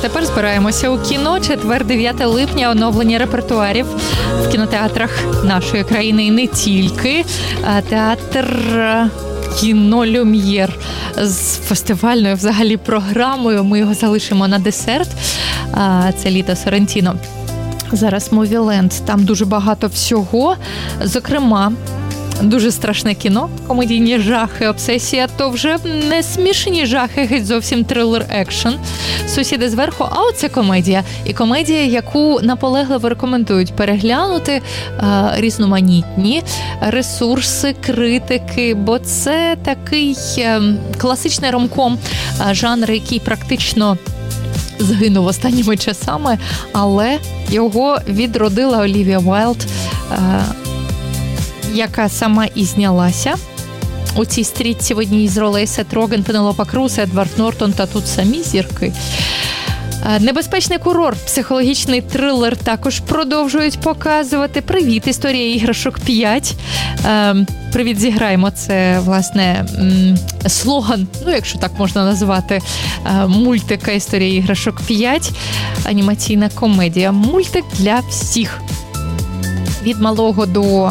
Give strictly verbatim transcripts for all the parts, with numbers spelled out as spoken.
тепер збираємося у кіно. Четвер, дев'яте липня, оновлення репертуарів в кінотеатрах нашої країни і не тільки. Театр кіно «Люм'єр» з фестивальною взагалі програмою. Ми його залишимо на десерт. Це літо Соррентіно. Зараз «Мовіленд». Там дуже багато всього. Зокрема, дуже страшне кіно, комедійні жахи, обсесія, то вже не смішні жахи, геть зовсім трилер-екшен. Сусіди зверху, а оце комедія. І комедія, яку наполегливо рекомендують переглянути е, різноманітні ресурси, критики, бо це такий е, класичний ромком, е, жанр, який практично згинув останніми часами, але його відродила Олівія Уайлд, е, яка сама і знялася у цій стрічці в одній із ролей: Сет Роген, Пенелопа Круз, Едвард Нортон та тут самі зірки. Небезпечний курорт, психологічний трилер також продовжують показувати. Привіт, історія іграшок п'ять. Привіт, зіграємо. Це, власне, слоган, ну, якщо так можна назвати, мультика «Історія іграшок п'ять». Анімаційна комедія. Мультик для всіх. Від малого до...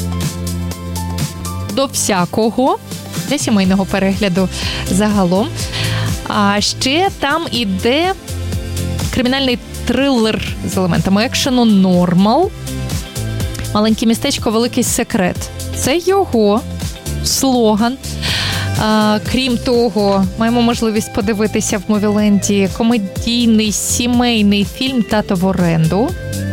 до всякого, для сімейного перегляду загалом. А ще там іде кримінальний трилер з елементами екшену «Нормал». Маленьке містечко, великий секрет. Це його слоган. А, крім того, маємо можливість подивитися в Мовіленді комедійний сімейний фільм «Тато в оренду».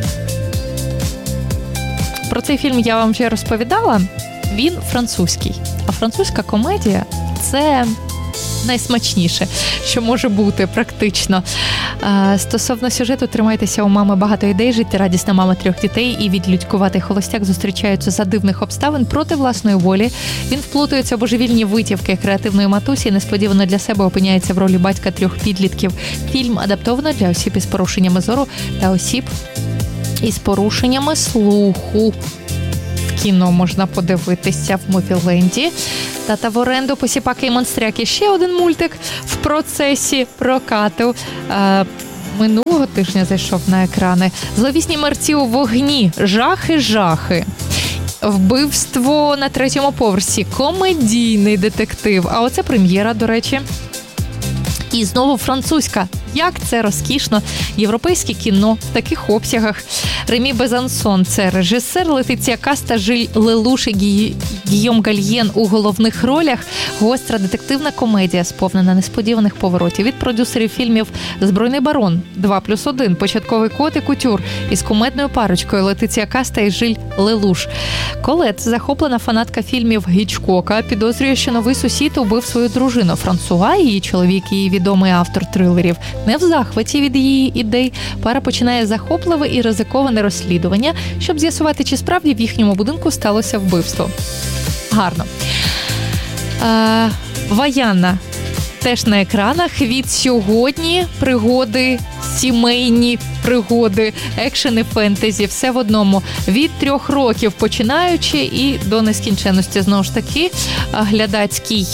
Про цей фільм я вам вже розповідала. Він французький. А французька комедія – це найсмачніше, що може бути практично. А, стосовно сюжету, тримайтеся, у мами багато ідей, жити радісна мама трьох дітей і відлюдькуватий холостяк зустрічаються за дивних обставин проти власної волі. Він вплутується в божевільні витівки креативної матусі і несподівано для себе опиняється в ролі батька трьох підлітків. Фільм адаптовано для осіб із порушеннями зору та осіб із порушеннями слуху. Кіно можна подивитися в Мовіленді. «Тата в оренду», «Посіпаки і монстряки». Ще один мультик в процесі прокату. Е, минулого тижня зайшов на екрани. «Зловісні мерці у вогні», «Жахи-жахи», «Вбивство на третьому поверсі», комедійний детектив. А оце прем'єра, до речі. І знову французька. Як це розкішно. Європейське кіно в таких обсягах. Ремі Безансон – це режисер, Летиція Каста, Жиль Лелуш і Гі... Гійом Гальєн у головних ролях. Гостра детективна комедія, сповнена несподіваних поворотів. Від продюсерів фільмів «Збройний барон», «два плюс один», «Початковий кот» і «Кутюр» із кумедною парочкою Летиція Каста і Жиль Лелуш. Колет, захоплена фанатка фільмів Гічкока, підозрює, що новий сусід убив свою дружину. Франсуа, її чоловік і її відомий автор трилерів, не в захваті від її ідей. Пара починає захопливе і ризиковане розслідування, щоб з'ясувати, чи справді в їхньому будинку сталося вбивство. Гарно. Е, Ваяна теж на екранах. Від сьогодні пригоди, сімейні пригоди, екшени, фентезі, все в одному. Від трьох років починаючи і до нескінченності. Знову ж таки, глядацький,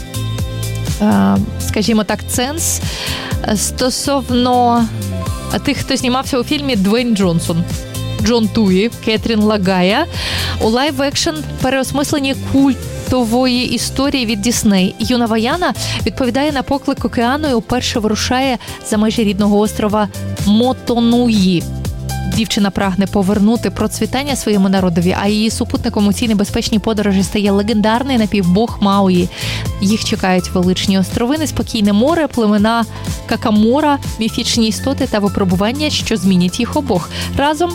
е, скажімо так, ценз. Стосовно тих, хто знімався у фільмі: Двейн Джонсон, Джон Туї, Кетрін Лагая. У лайв-екшен переосмисленні культової історії від Дісней. Юна Ваяна відповідає на поклик океану і уперше вирушає за межі рідного острова Мотонуї. Дівчина прагне повернути процвітання своєму народові, а її супутником у цій небезпечній подорожі стає легендарний напівбог Мауї. Їх чекають величні острови, неспокійне море, племена Какамора, міфічні істоти та випробування, що змінять їх обох. Разом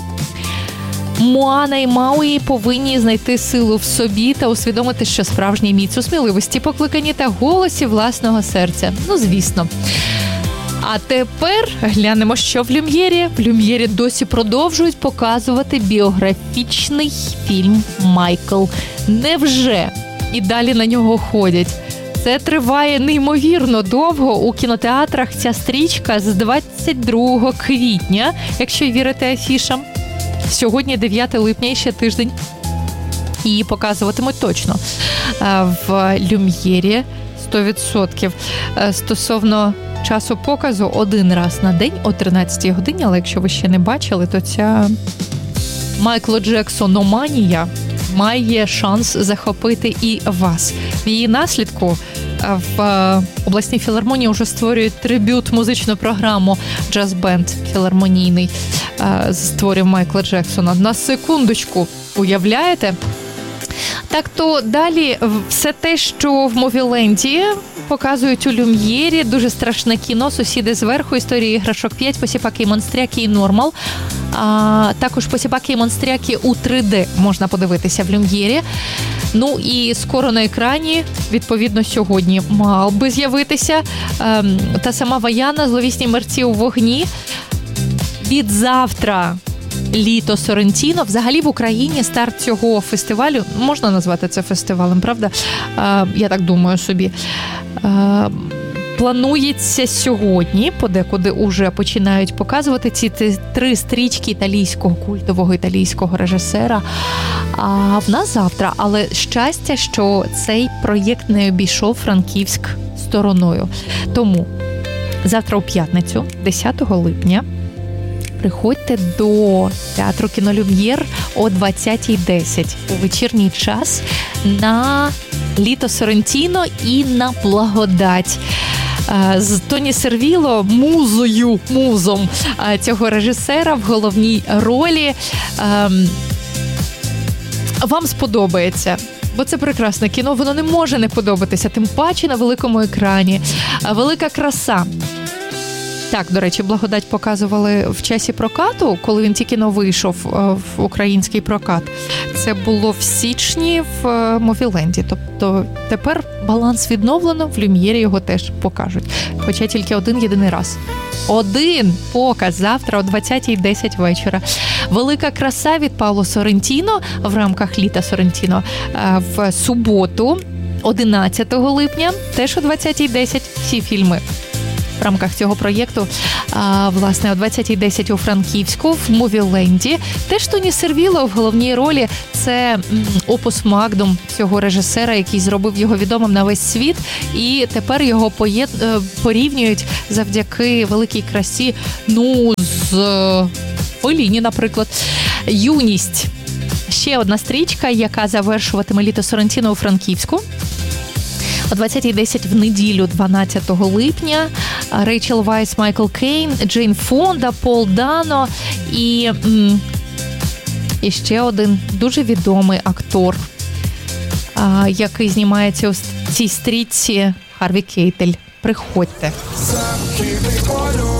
Моана і Мауї повинні знайти силу в собі та усвідомити, що справжній міць у сміливості, покликані та голосі власного серця. Ну, звісно. А тепер глянемо, що в Люм'єрі. В Люм'єрі досі продовжують показувати біографічний фільм «Майкл». Невже? І далі на нього ходять. Це триває неймовірно довго. У кінотеатрах ця стрічка з двадцять другого квітня, якщо вірити афішам. Сьогодні дев'яте липня і ще тиждень. Її показуватимуть точно в Люм'єрі сто відсотків. Стосовно часу показу один раз на день о тринадцятій годині, але якщо ви ще не бачили, то ця Майкло Джексономанія має шанс захопити і вас. В її наслідку в обласній філармонії вже створюють трибют музичну програму джаз-бенд філармонійний з творів Майкла Джексона. На секундочку, уявляєте? Так то далі все те, що в Мовіленді показують у Люм'єрі, дуже страшне кіно, сусіди зверху, історії іграшок п'ять, посіпаки і монстряки і нормал. А також посіпаки і монстряки у три де можна подивитися в Люм'єрі. Ну і скоро на екрані, відповідно, сьогодні мав би з'явитися ем, та сама Ваяна, зловісні мерці у вогні. Від завтра Літо Соррентіно. Взагалі в Україні старт цього фестивалю, можна назвати це фестивалем, правда? Е, я так думаю собі. Е, планується сьогодні, подекуди уже починають показувати ці три стрічки італійського, культового італійського режисера. А в нас завтра, але щастя, що цей проєкт не обійшов Франківськ стороною. Тому завтра у п'ятницю, десятого липня, приходьте до театру кіно Люм'єр о двадцятій десять у вечірній час на Літо Соррентіно і на Благодать. З Тоні Сервіло, музою, музом цього режисера в головній ролі. Вам сподобається, бо це прекрасне кіно, воно не може не подобатися, тим паче на великому екрані. Велика краса. Так, до речі, Благодать показували в часі прокату, коли він тільки но вийшов в український прокат. Це було в січні в Мовіленді. Тобто тепер баланс відновлено, в Люм'єрі його теж покажуть. Хоча тільки один єдиний раз. Один показ завтра о двадцятій десять вечора. Велика краса від Пауло Соррентіно в рамках Літа Соррентіно в суботу, одинадцятого липня, теж о двадцятій десять. Всі фільми в рамках цього проєкту, а, власне, о двадцятій десять у Франківську, в Мовіленді. Теж Тоні Сервіло в головній ролі. Це опус магдум цього режисера, який зробив його відомим на весь світ. І тепер його поєд... порівнюють завдяки великій красі, ну, з Фелліні, наприклад. Юність. Ще одна стрічка, яка завершуватиме Літо Соррентіно у Франківську. О двадцятій десять в неділю, дванадцятого липня, Рейчел Вайс, Майкл Кейн, Джейн Фонда, Пол Дано і, і ще один дуже відомий актор, який знімається у цій стрічці, Харві Кейтель. Приходьте. Західний полюс.